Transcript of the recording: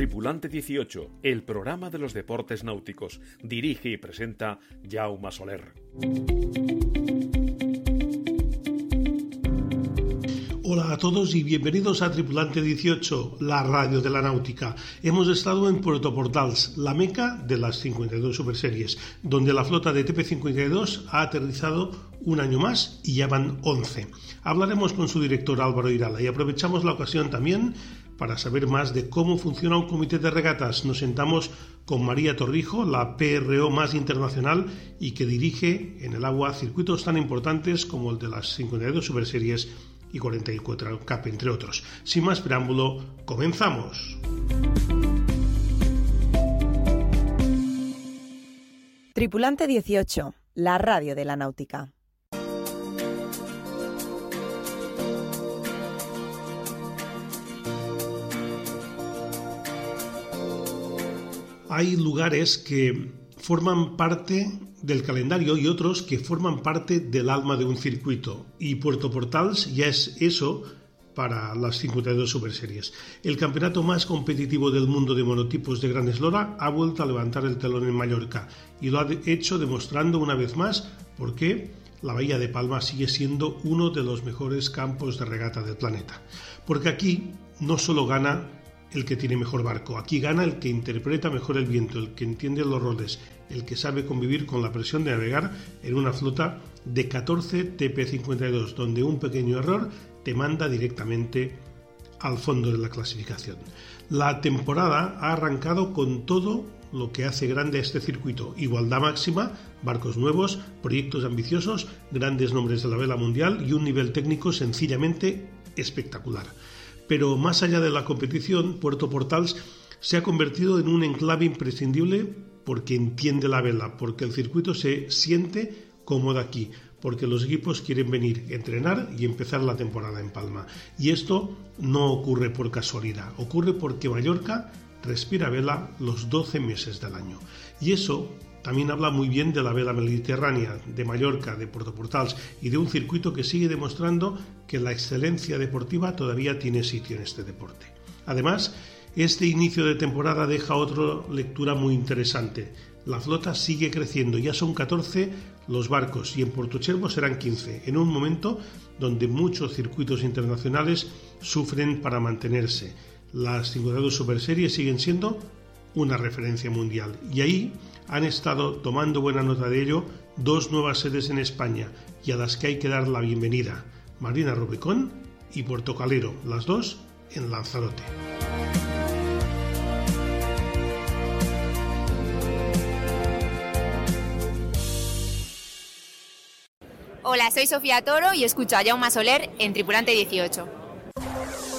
Tripulante 18, el programa de los deportes náuticos. Dirige y presenta Jaume Soler. Hola a todos y bienvenidos a Tripulante 18, la radio de la náutica. Hemos estado en Puerto Portals, la meca de las 52 superseries, donde la flota de TP52 ha aterrizado un año más y ya van 11. Hablaremos con su director Álvaro Irala y aprovechamos la ocasión también para saber más de cómo funciona un comité de regatas. Nos sentamos con María Torrijo, la PRO más internacional y que dirige en el agua circuitos tan importantes como el de las 52 superseries y 44 Cup, entre otros. Sin más preámbulo, comenzamos. Tripulante 18, la radio de la náutica. Hay lugares que forman parte del calendario y otros que forman parte del alma de un circuito, y Puerto Portals ya es eso para las 52 superseries. El campeonato más competitivo del mundo de monotipos de gran eslora ha vuelto a levantar el telón en Mallorca y lo ha hecho demostrando una vez más por qué la Bahía de Palma sigue siendo uno de los mejores campos de regata del planeta. Porque aquí no solo gana el que tiene mejor barco, aquí gana el que interpreta mejor el viento, el que entiende los roles, el que sabe convivir con la presión de navegar en una flota de 14 TP52, donde un pequeño error te manda directamente al fondo de la clasificación. La temporada ha arrancado con todo lo que hace grande a este circuito: igualdad máxima, barcos nuevos, proyectos ambiciosos, grandes nombres de la vela mundial y un nivel técnico sencillamente espectacular. Pero más allá de la competición, Puerto Portals se ha convertido en un enclave imprescindible porque entiende la vela, porque el circuito se siente cómodo aquí, porque los equipos quieren venir, entrenar y empezar la temporada en Palma. Y esto no ocurre por casualidad, ocurre porque Mallorca respira vela los 12 meses del año. Y eso también habla muy bien de la vela mediterránea, de Mallorca, de Puerto Portals y de un circuito que sigue demostrando que la excelencia deportiva todavía tiene sitio en este deporte. Además, este inicio de temporada deja otra lectura muy interesante. La flota sigue creciendo, ya son 14 los barcos y en Portochervo serán 15, en un momento donde muchos circuitos internacionales sufren para mantenerse. Las 52 superseries siguen siendo una referencia mundial y ahí han estado tomando buena nota de ello dos nuevas sedes en España y a las que hay que dar la bienvenida: Marina Rubicón y Puerto Calero, las dos en Lanzarote. Hola, soy Sofía Toro y escucho a Jaume Soler en Tripulante 18.